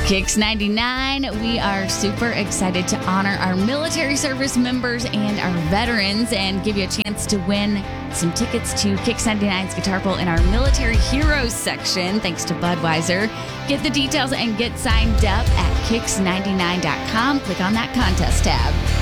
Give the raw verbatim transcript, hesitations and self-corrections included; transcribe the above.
Kicks ninety-nine, we are super excited to honor our military service members and our veterans and give you a chance to win some tickets to Kicks ninety-nine's Guitar Bowl in our Military Heroes section, thanks to Budweiser. Get the details and get signed up at kicks ninety-nine dot com. Click on that contest tab.